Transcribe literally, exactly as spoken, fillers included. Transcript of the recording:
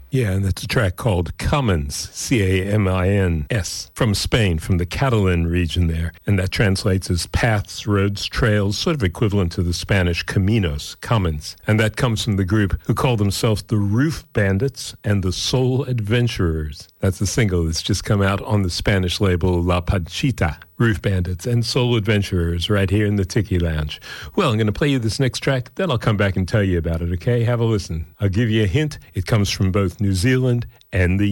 Yeah, and that's a track called Camins, C A M I N S, from Spain, from the Catalan region there. And that translates as paths, roads, trails, sort of equivalent to the Spanish caminos, Camins. And that comes from the group who call themselves the Roof Bandits and the Soul Adventurers. That's a single that's just come out on the Spanish label La Panchita. Roof Bandits and Soul Adventurers right here in the Tiki Lounge. Well, I'm going to play you this next track, then I'll come back and tell you about it, okay? Have a listen. I'll give you a hint. It comes from both New Zealand and the